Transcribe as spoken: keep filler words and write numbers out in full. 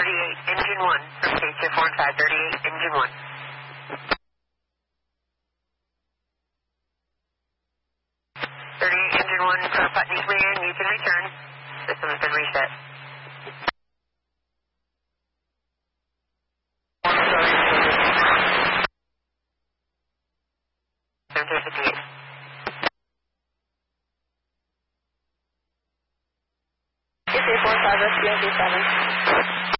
thirty-eight, engine one, from K two four and five, thirty-eight, engine one. thirty-eight, engine one, for Putney clear, and you can return. System has been reset. seventeen fifty-eight. K two four and five, S P N seven.